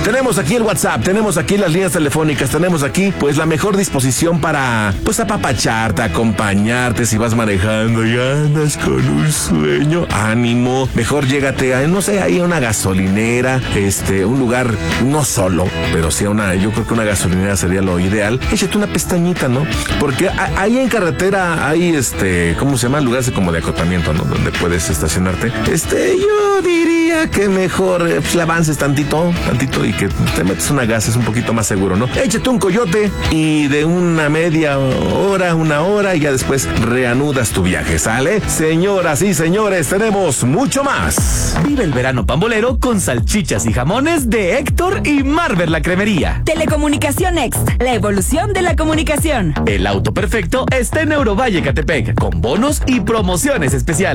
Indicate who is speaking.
Speaker 1: Tenemos aquí el WhatsApp, tenemos aquí las líneas telefónicas, tenemos aquí pues la mejor disposición para pues apapacharte, acompañarte si vas manejando y andas con un sueño. Ánimo, mejor llégate a, no sé, ahí a una gasolinera, un lugar no solo, pero sí yo creo que una gasolinera sería lo ideal. Échate una pestañita, ¿no? Porque ahí en carretera hay ¿cómo se llama? Lugares como de acotamiento, ¿no? Donde puedes estacionarte. Yo diría que mejor pues, le avances tantito y que te metes una gas, es un poquito más seguro, ¿no? Échate un coyote y de una media hora, una hora y ya después reanudas tu viaje, ¿sale? Señoras y señores, tenemos mucho más.
Speaker 2: Vive el verano pambolero con salchichas y jamones de Héctor y Marvel la Cremería.
Speaker 3: Telecomunicación Next, la evolución de la comunicación.
Speaker 2: El auto perfecto está en Eurovalle, Catepec, con bonos y promociones especiales.